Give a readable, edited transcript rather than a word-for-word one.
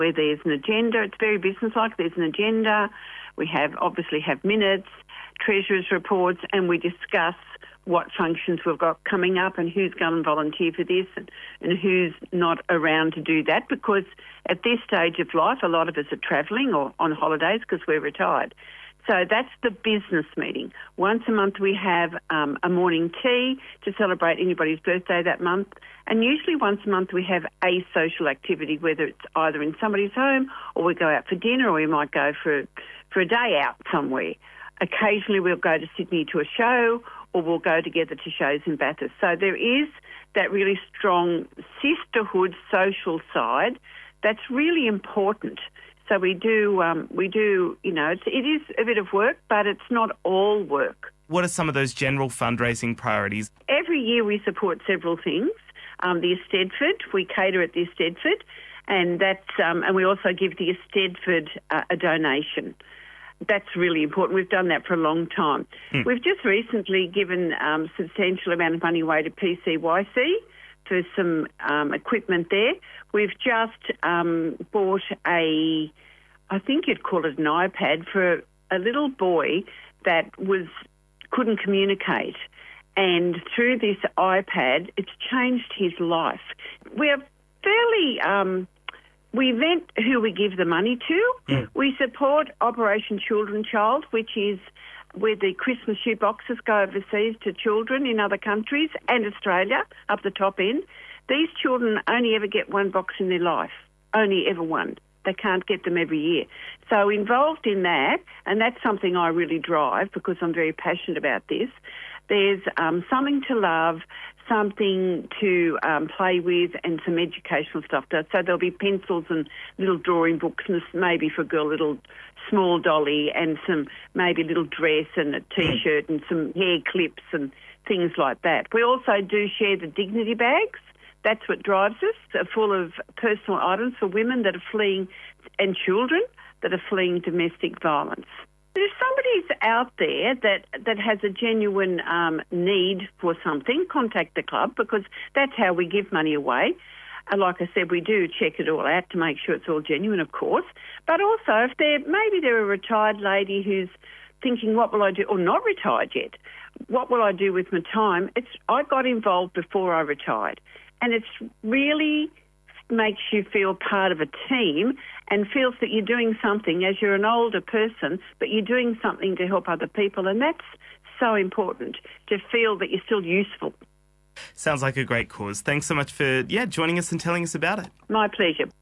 where there's an agenda. It's very business-like. There's an agenda. We obviously have minutes, treasurer's reports, and we discuss what functions we've got coming up and who's going to volunteer for this and who's not around to do that, because at this stage of life, a lot of us are travelling or on holidays because we're retired. So that's the business meeting. Once a month we have a morning tea to celebrate anybody's birthday that month, and usually once a month we have a social activity, whether it's either in somebody's home or we go out for dinner or we might go for a day out somewhere. Occasionally we'll go to Sydney to a show, or we'll go together to shows in Bathurst. So there is that really strong sisterhood social side that's really important. So we do, it is a bit of work, but it's not all work. What are some of those general fundraising priorities? Every year we support several things. The Eisteddfod, we cater at the Eisteddfod, and and we also give the Eisteddfod a donation. That's really important. We've done that for a long time. We've just recently given a substantial amount of money away to PCYC for some equipment there. We've just bought I think you'd call it an iPad for a little boy that couldn't communicate. And through this iPad, it's changed his life. We're fairly... we vet who we give the money to. We support Operation Children Child, which is where the Christmas shoe boxes go overseas to children in other countries and Australia, up the top end. These children only ever get one box in their life, only ever one. They can't get them every year. So involved in that, and that's something I really drive because I'm very passionate about this, there's something to love, something to play with, and some educational stuff. So there'll be pencils and little drawing books, and maybe for a girl, little small dolly, and some maybe little dress and a T-shirt and some hair clips and things like that. We also do share the dignity bags. That's what drives us. They're full of personal items for women that are fleeing and children that are fleeing domestic violence. If somebody's out there that has a genuine need for something, contact the club, because that's how we give money away. And like I said, we do check it all out to make sure it's all genuine, of course. But also, if maybe they're a retired lady who's thinking, what will I do, or not retired yet, what will I do with my time? I got involved before I retired, and it's really makes you feel part of a team and feels that you're doing something as you're an older person, but you're doing something to help other people, and that's so important, to feel that you're still useful. Sounds like a great cause. Thanks so much for joining us and telling us about it. My pleasure.